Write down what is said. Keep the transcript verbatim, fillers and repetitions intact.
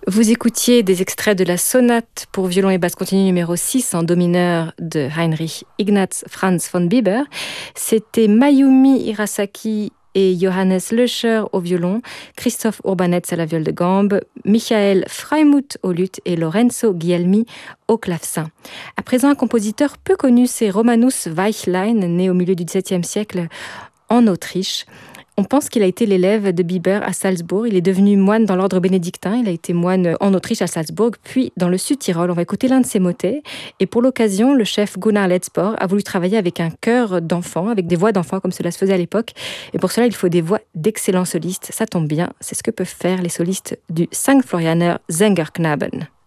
Vous écoutiez des extraits de la sonate pour violon et basse continue numéro six en do mineur de Heinrich Ignaz Franz von Bieber. C'était Mayumi Hirasaki et Johannes Löscher au violon, Christoph Urbanetz à la viole de gambe, Michael Freimuth au luth et Lorenzo Guglielmi au clavecin. À présent, un compositeur peu connu, c'est Romanus Weichlein, né au milieu du dix-septième siècle en Autriche. On pense qu'il a été l'élève de Bieber à Salzbourg. Il est devenu moine dans l'ordre bénédictin. Il a été moine en Autriche à Salzbourg, puis dans le Sud-Tyrol. On va écouter l'un de ses motets. Et pour l'occasion, le chef Gunnar Letzbohr a voulu travailler avec un chœur d'enfants, avec des voix d'enfants comme cela se faisait à l'époque. Et pour cela, il faut des voix d'excellents solistes. Ça tombe bien, c'est ce que peuvent faire les solistes du Sankt Florianer Sängerknaben.